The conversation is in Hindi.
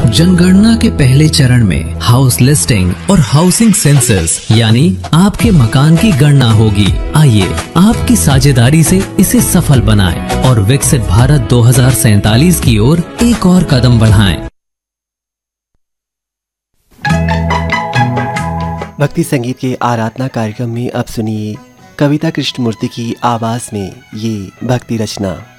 जनगणना के पहले चरण में हाउस लिस्टिंग और हाउसिंग सेंसस यानी आपके मकान की गणना होगी। आइए आपकी साझेदारी से इसे सफल बनाएं और विकसित भारत 2047 की ओर एक और कदम बढ़ाएं। भक्ति संगीत के आराधना कार्यक्रम में अब सुनिए कविता कृष्णमूर्ति की आवाज में ये भक्ति रचना।